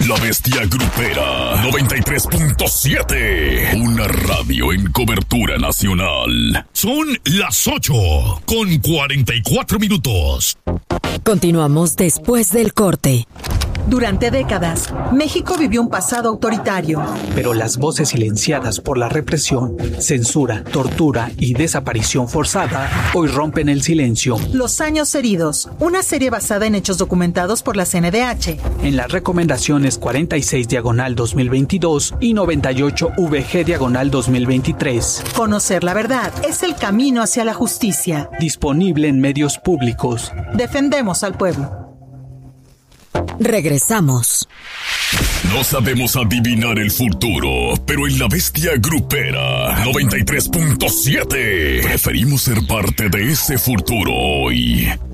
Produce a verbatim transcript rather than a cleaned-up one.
La Bestia Grupera noventa y tres punto siete. Una radio en cobertura nacional. Son las ocho con cuarenta y cuatro minutos. Continuamos después del corte. Durante décadas, México vivió un pasado autoritario. Pero las voces silenciadas por la represión, censura, tortura y desaparición forzada hoy rompen el silencio. Los años heridos, una serie basada en hechos documentados por la C N D H. En las recomendaciones cuarenta y seis diagonal dos mil veintidós y noventa y ocho V G diagonal dos mil veintitrés. Conocer la verdad es el camino hacia la justicia. Disponible en medios públicos. Defendemos al pueblo. Regresamos. No sabemos adivinar el futuro, pero en La Bestia Grupera noventa y tres punto siete preferimos ser parte de ese futuro hoy.